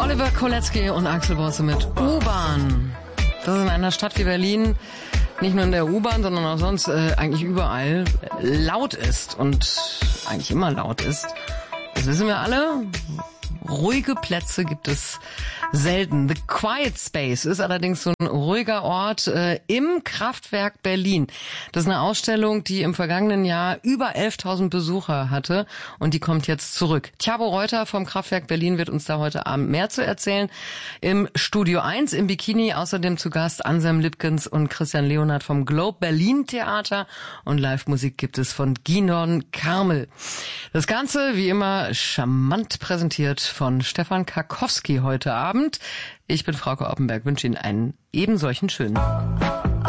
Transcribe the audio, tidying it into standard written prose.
Oliver Kolecki und Axel Bosse mit U-Bahn. Das ist in einer Stadt wie Berlin nicht nur in der U-Bahn, sondern auch sonst eigentlich überall laut ist und eigentlich immer laut ist. Das wissen wir alle. Ruhige Plätze gibt es selten. The Quiet Space ist allerdings so ein ruhiger Ort im Kraftwerk Berlin. Das ist eine Ausstellung, die im vergangenen Jahr über 11.000 Besucher hatte und die kommt jetzt zurück. Thabo Reuter vom Kraftwerk Berlin wird uns da heute Abend mehr zu erzählen. Im Studio 1 im Bikini außerdem zu Gast Anselm Lipkens und Christian Leonhardt vom Globe Berlin Theater und Live-Musik gibt es von Ginon Karmel. Das Ganze wie immer charmant präsentiert von Stefan Karkowski heute Abend. Ich bin Frauke Oppenberg, wünsche Ihnen einen ebensolchen schönen.